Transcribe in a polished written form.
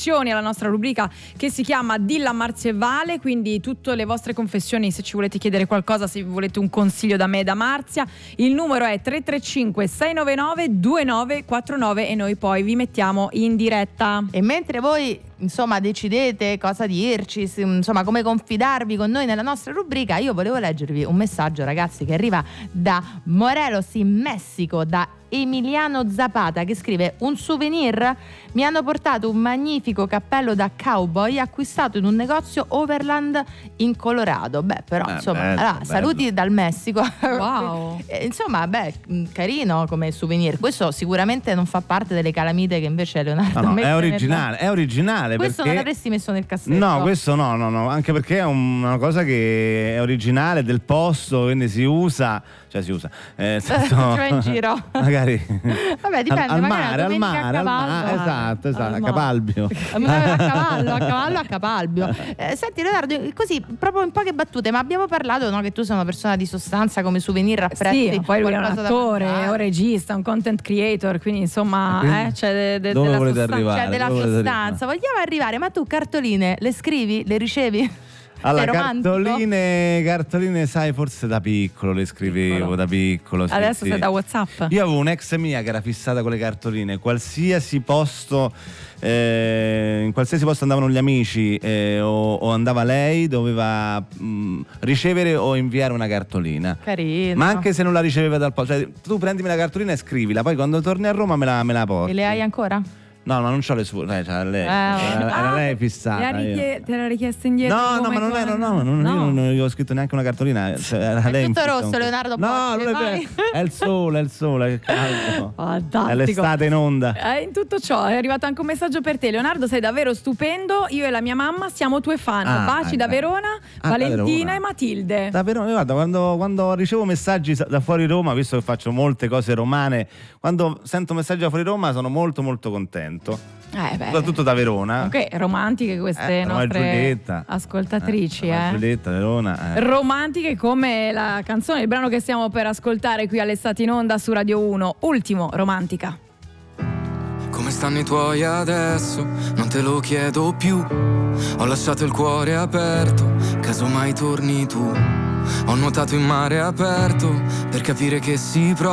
confessioni alla nostra rubrica che si chiama Dilla Marzievale, quindi tutte le vostre confessioni, se ci volete chiedere qualcosa, se volete un consiglio da me e da Marzia, il numero è 335 699 2949 e noi poi vi mettiamo in diretta. E mentre voi insomma decidete cosa dirci, insomma come confidarvi con noi nella nostra rubrica, io volevo leggervi un messaggio, ragazzi, che arriva da Morelos in Messico, da Emiliano Zapata, che scrive: un souvenir, mi hanno portato un magnifico cappello da cowboy acquistato in un negozio Overland in Colorado. Beh, però insomma, bello. saluti dal Messico. Wow. Insomma, carino come souvenir. Questo sicuramente non fa parte delle calamite che invece Leonardo mette. È originale. Questo perché... non l'avresti messo nel cassetto? No, questo no, anche perché è una cosa che è originale, del posto, quindi si usa. Cioè in giro. Magari vabbè, dipende, al magari mare, esatto, a Capalbio. a Capalbio. Senti Leonardo, così proprio in poche battute, ma abbiamo parlato, no, che tu sei una persona di sostanza, come souvenir apprezzi. Sì, poi lui è un qualcosa attore, da è un regista, un content creator, quindi insomma c'è dove della volete sostanza. arrivare? C'è della sostanza. Vogliamo arrivare, ma tu cartoline le scrivi? Le ricevi? Allora, cartoline, sai, forse da piccolo le scrivevo, da piccolo. Adesso sei da WhatsApp. Io avevo un'ex mia che era fissata con le cartoline, in qualsiasi posto andavano gli amici o andava lei, doveva ricevere o inviare una cartolina. Carino. Ma anche se non la riceveva dal posto, cioè, tu prendimi la cartolina e scrivila, poi quando torni a Roma me la porti. E le hai ancora? No, ma non c'ho le sue, era lei fissata. Te l'ha richiesta indietro? No, ma non era, io non gli ho scritto neanche una cartolina. Era è lei tutto rosso, Leonardo. No, non è vero. È il sole, è caldo. Fantastico. È l'estate in onda. In tutto ciò è arrivato anche un messaggio per te. Leonardo, sei davvero stupendo. Io e la mia mamma siamo tue fan. Baci da Verona, Valentina e Matilde. Da Verona, guarda, quando ricevo messaggi da fuori Roma, visto che faccio molte cose romane, quando sento messaggi da fuori Roma sono molto molto contento. Soprattutto da Verona. Ok, romantiche queste nostre ascoltatrici. Giulietta, Verona. Romantiche come la canzone, il brano che stiamo per ascoltare qui all'Estate in Onda su Radio 1. Ultimo, romantica. Come stanno i tuoi adesso? Non te lo chiedo più. Ho lasciato il cuore aperto, caso mai torni tu. Ho nuotato in mare aperto per capire che si prova.